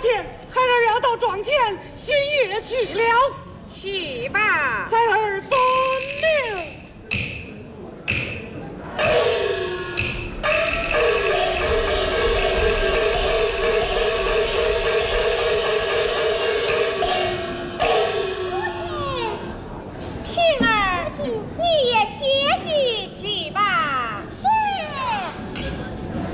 亲，孩儿要到庄前寻月去了。 去吧。 孩儿不